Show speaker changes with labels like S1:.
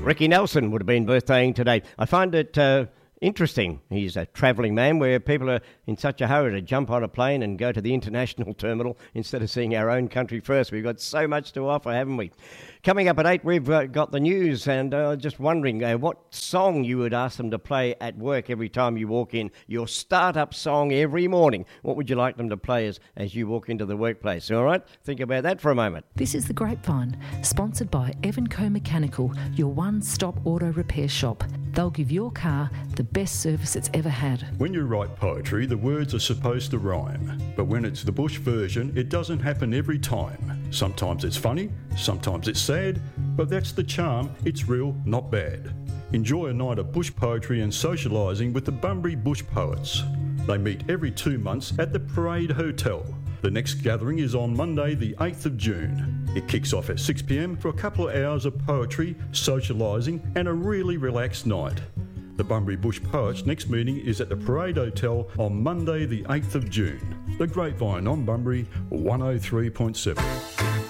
S1: Ricky Nelson would have been birthdaying today. I find it interesting. He's a travelling man where people are in such a hurry to jump on a plane and go to the international terminal instead of seeing our own country first. We've got so much to offer, haven't we? Coming up at 8, we've got the news, and just wondering what song you would ask them to play at work every time you walk in. Your start-up song every morning. What would you like them to play as you walk into the workplace? All right? Think about that for a moment.
S2: This is The Grapevine, sponsored by Evanco Mechanical, your one-stop auto repair shop. They'll give your car the best service it's ever had.
S3: When you write poetry, the words are supposed to rhyme. But when it's the Bush version, it doesn't happen every time. Sometimes it's funny, sometimes it's sad, but that's the charm. It's real, not bad. Enjoy a night of bush poetry and socialising with the Bunbury Bush Poets. They meet every 2 months at the Parade Hotel. The next gathering is on Monday the 8th of June. It kicks off at 6 p.m. for a couple of hours of poetry, socialising and a really relaxed night. The Bunbury Bush Poets' next meeting is at the Parade Hotel on Monday the 8th of June. The Grapevine on Bunbury 103.7.